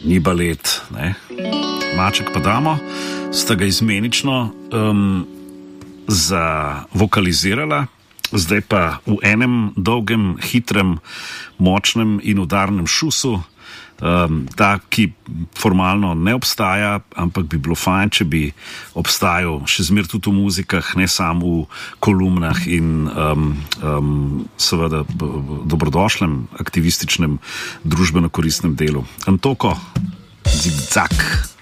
ni balet, ne. Maček pa damo, sta ga izmenično zavokalizirala, zdaj pa v enem dolgem, hitrem, močnem in udarnem šusu, ta, ki formalno ne obstaja, ampak bi bilo fajn, če bi obstajal še zmer tudi v muzikah, ne samo v kolumnah in seveda dobrodošlem, aktivističnem, družbeno koristnem delu. Antoko, Zigzag.